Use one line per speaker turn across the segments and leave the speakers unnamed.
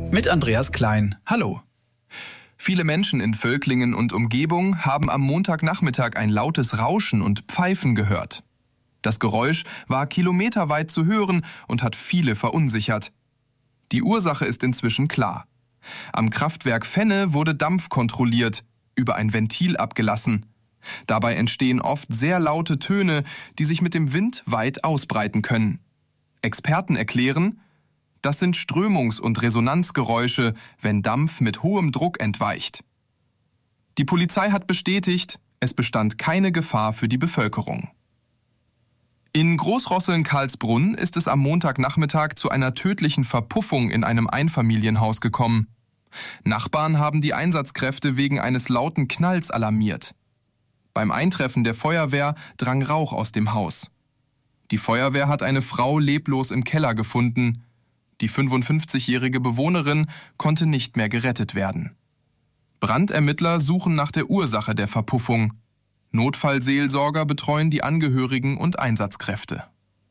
Mit Andreas Klein. Hallo. Viele Menschen in Völklingen und Umgebung haben am Montagnachmittag ein lautes Rauschen und Pfeifen gehört. Das Geräusch war kilometerweit zu hören und hat viele verunsichert. Die Ursache ist inzwischen klar. Am Kraftwerk Fenne wurde Dampf kontrolliert, über ein Ventil abgelassen. Dabei entstehen oft sehr laute Töne, die sich mit dem Wind weit ausbreiten können. Experten erklären, das sind Strömungs- und Resonanzgeräusche, wenn Dampf mit hohem Druck entweicht. Die Polizei hat bestätigt, es bestand keine Gefahr für die Bevölkerung. In Großrosseln-Karlsbrunn ist es am Montagnachmittag zu einer tödlichen Verpuffung in einem Einfamilienhaus gekommen. Nachbarn haben die Einsatzkräfte wegen eines lauten Knalls alarmiert. Beim Eintreffen der Feuerwehr drang Rauch aus dem Haus. Die Feuerwehr hat eine Frau leblos im Keller gefunden. Die 55-jährige Bewohnerin konnte nicht mehr gerettet werden. Brandermittler suchen nach der Ursache der Verpuffung. Notfallseelsorger betreuen die Angehörigen und Einsatzkräfte.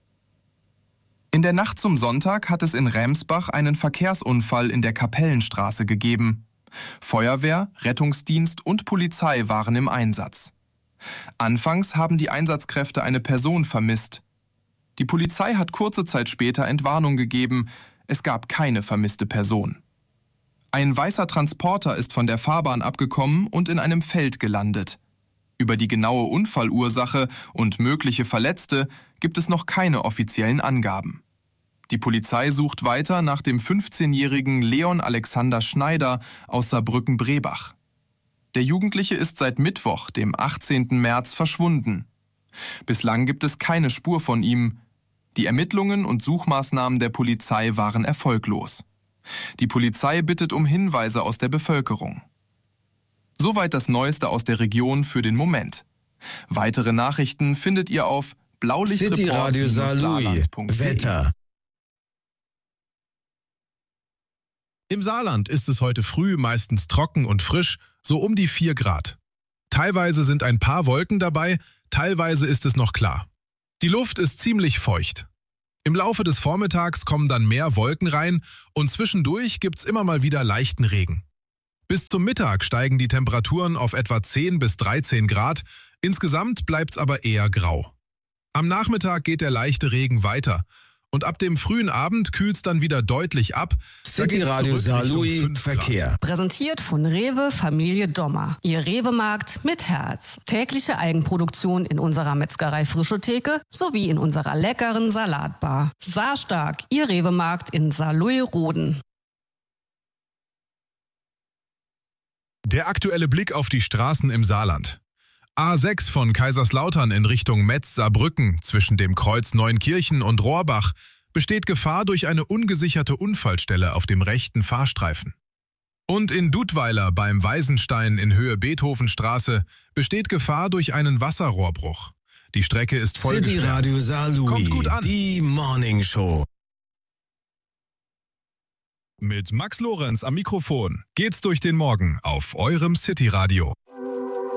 In der Nacht zum Sonntag hat es in Remsbach einen Verkehrsunfall in der Kapellenstraße gegeben. Feuerwehr, Rettungsdienst und Polizei waren im Einsatz. Anfangs haben die Einsatzkräfte eine Person vermisst. Die Polizei hat kurze Zeit später Entwarnung gegeben. Es gab keine vermisste Person. Ein weißer Transporter ist von der Fahrbahn abgekommen und in einem Feld gelandet. Über die genaue Unfallursache und mögliche Verletzte gibt es noch keine offiziellen Angaben. Die Polizei sucht weiter nach dem 15-jährigen Leon Alexander Schneider aus Saarbrücken-Brebach. Der Jugendliche ist seit Mittwoch, dem 18. März, verschwunden. Bislang gibt es keine Spur von ihm. Die Ermittlungen und Suchmaßnahmen der Polizei waren erfolglos. Die Polizei bittet um Hinweise aus der Bevölkerung. Soweit das Neueste aus der Region für den Moment. Weitere Nachrichten findet ihr auf blaulichtreport-saarlouis.de.
Wetter. Im Saarland ist es heute früh meistens trocken und frisch, so um die 4 Grad. Teilweise sind ein paar Wolken dabei, teilweise ist es noch klar. Die Luft ist ziemlich feucht. Im Laufe des Vormittags kommen dann mehr Wolken rein und zwischendurch gibt's immer mal wieder leichten Regen. Bis zum Mittag steigen die Temperaturen auf etwa 10 bis 13 Grad, insgesamt bleibt's aber eher grau. Am Nachmittag geht der leichte Regen weiter und ab dem frühen Abend kühlt's dann wieder deutlich ab.
City Radio Saarlouis Verkehr.
Präsentiert von Rewe Familie Dommer. Ihr Rewe-Markt mit Herz. Tägliche Eigenproduktion in unserer Metzgerei Frische Theke sowie in unserer leckeren Salatbar. Saarstark, Ihr Rewe-Markt in Saarlouis-Roden.
Der aktuelle Blick auf die Straßen im Saarland. A6 von Kaiserslautern in Richtung Metz-Saarbrücken zwischen dem Kreuz Neunkirchen und Rohrbach besteht Gefahr durch eine ungesicherte Unfallstelle auf dem rechten Fahrstreifen. Und in Dudweiler beim Weisenstein in Höhe Beethovenstraße besteht Gefahr durch einen Wasserrohrbruch. Die Strecke ist voll.
City Radio Saarlouis,
kommt gut an.
Die Morning Show.
Mit Max Lorenz am Mikrofon geht's durch den Morgen auf eurem City Radio.